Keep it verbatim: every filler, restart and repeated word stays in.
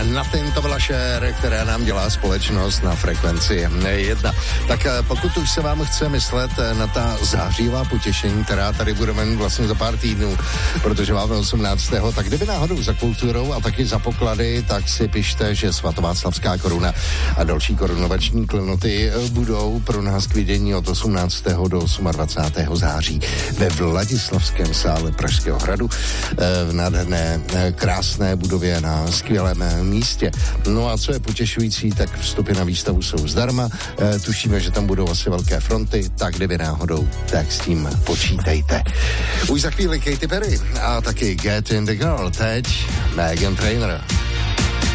Nothing, to byla Cher, která nám dělá společnost na frekvenci jedna. Tak pokud už se vám chce myslet na ta zářivá potěšení, která tady budeme mít vlastně za pár týdnů, protože máme osmnáctého tak kdyby náhodou za kulturou a taky za poklady, tak si pište, že svatováclavská koruna a další korunovační klenoty budou pro nás k vidění od osmnáctého do dvacátého osmého září ve Vladislavském sále Pražského hradu v nádherné, krásné budově na skvělém místě. No a co je potěšující, tak vstupy na výstavu jsou zdarma. Tušíme, že tam budou asi velké fronty, tak kdyby náhodou, tak s tím počítejte. Už za chvíli Katy Perry a taky Get in the Girl, teď Meghan Trainor.